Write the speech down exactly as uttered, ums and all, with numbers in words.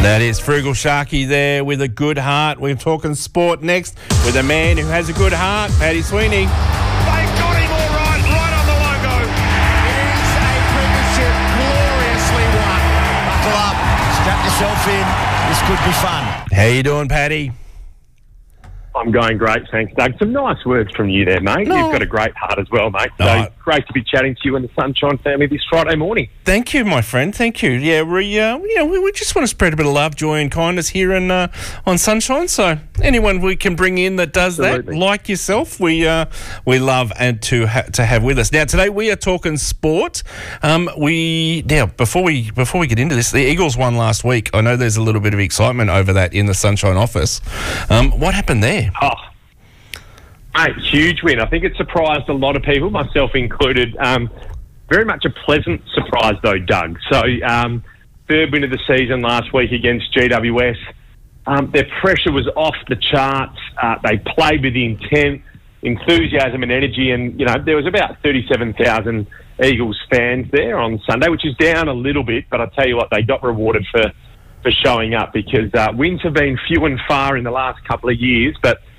That is Frugal Sharky there with a good heart. We're talking sport next with a man who has a good heart, Paddy Sweeney. They've got him all right, right on the logo. It is a premiership gloriously won. Buckle up, strap yourself in. This could be fun. How you doing, Paddy? I'm going great, thanks, Doug. Some nice words from you there, mate. No. You've got a great heart as well, mate. So No. great to be chatting to you and the Sunshine family this Friday morning. Thank you, my friend. Thank you. Yeah, we, uh, you know, we, we just want to spread a bit of love, joy and kindness here in, uh, on Sunshine. So anyone we can bring in that does Absolutely. that, like yourself, we uh, we love and to ha- to have with us. Now, today we are talking sport. Um, we now before we before we get into this, the Eagles won last week. I know there's a little bit of excitement over that in the Sunshine office. Um, what happened there? Oh, mate, huge win. I think it surprised a lot of people, myself included. Um, very much a pleasant surprise, though, Doug. So, um, third win of the season last week against G W S. Um, their pressure was off the charts. Uh, they played with intent, enthusiasm and energy. And, you know, there was about thirty-seven thousand Eagles fans there on Sunday, which is down a little bit. But I tell you what, they got rewarded for, for showing up because uh, wins have been few and far in the last couple of years. But